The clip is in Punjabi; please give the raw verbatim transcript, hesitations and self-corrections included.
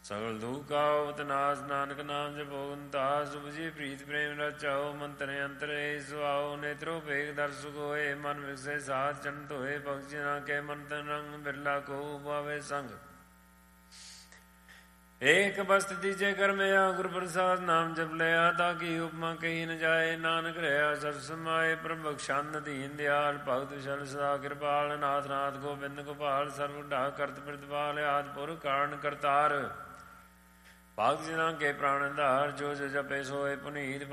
ਸਗਲ ਦੁਖ ਕਾਉ ਤਨਾਸ ਨਾਨਕ ਨਾਮ ਜਪੋਗੰਤਾ ਸੁਭਜੀ ਪ੍ਰੀਤ ਪ੍ਰੇਮ ਰਚਾਓ ਮੰਤਰੇ ਅੰਤਰੇ ਸੁਆਓ ਨੇਤਰੋ ਭੇਗ ਦਰਸ਼ਕ ਹੋਏ ਮਨ ਵਿਗਸੇ ਸਾਧ ਚੰਤ ਹੋਏ ਭਗਤ ਜਨਾ ਕੇ ਮਨ ਤਨ ਰੰਗ ਬਿਰਲਾ ਕੋ ਪਾਵੇ ਸੰਗ ਏਕ ਬਸਤ ਦੀਜੇ ਕਰਮਿਆ ਗੁਰ ਪ੍ਰਸਾਦ ਨਾਮ ਜਪ ਲਿਆ ਤਾਂ ਕਿ ਉਪਮਾ ਕਹੀ ਨ ਜਾਏ ਨਾਨਕ ਰਿਹਾ ਸਰ ਸਮਾਏ ਪ੍ਰਭ ਬਖਸ਼ੰਦ ਦੀਨ ਦਿਆਲ ਭਗਤ ਵਿਸ਼ਲ ਸਦਾ ਕਿਰਪਾਲ ਨਾਥ ਨਾਥ ਗੋਬਿੰਦ ਗੋਪਾਲ ਸਰਵ ਢਾ ਕਰਤ ਪ੍ਰਤਪਾਲ ਆਦਿ ਪੁਰਖ ਕਾਰਨ ਕਰਤਾਰ ਭਗਤ ਜਨਾਂ ਕੇ ਪ੍ਰਾਣ ਧਾਰ ਜੋ ਜੋ ਜਪੇ ਸੋਏ ਪੁਨੀਤ